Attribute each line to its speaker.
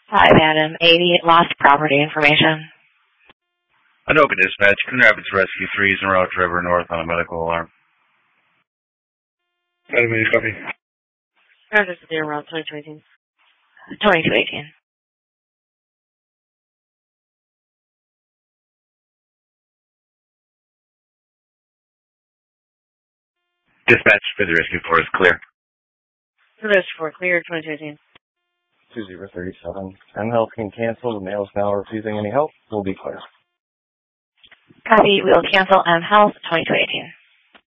Speaker 1: 5 Adam 80, lost property information.
Speaker 2: Anoka Dispatch, Coon Rapids Rescue 3 is en route to River North on a medical alarm.
Speaker 3: Adam 80, copy.
Speaker 1: Roger, 0, route 2218. 2218.
Speaker 2: Dispatch for the Rescue 4 is clear.
Speaker 1: Rescue 4, clear, 2218.
Speaker 4: 2037. M-Health can cancel. The mail is now refusing any help. We'll be clear.
Speaker 1: Copy, we will cancel M Health 2218.